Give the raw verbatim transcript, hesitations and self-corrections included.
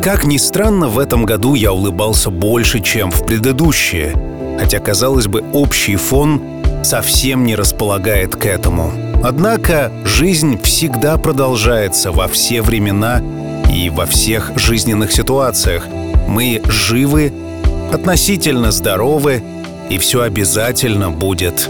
Как ни странно, в этом году я улыбался больше, чем в предыдущие. Хотя, казалось бы, общий фон совсем не располагает к этому. Однако жизнь всегда продолжается во все времена и во всех жизненных ситуациях. Мы живы, относительно здоровы, и все обязательно будет